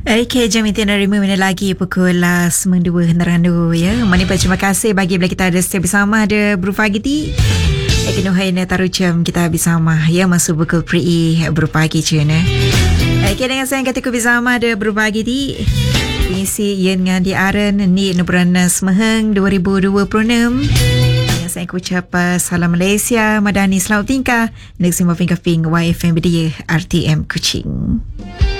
Okay, jam itu nerima minit lagi pukul 9.02 nerandu ya. Mani terima kasih bagi bila kita ada setiap bersama ada berpagi Kenuhai na tarucam kita bersama ya masuk pukul pri berpagi cuna. Okay, dengan saya kata bersama ada berpagi di pengisi yang dengan di Aren ni Nubrana Semeheng 2026. Saya ucap salam Malaysia, Madani selamat tingkah. Nak semua fingkah YFM dia RTM Kuching.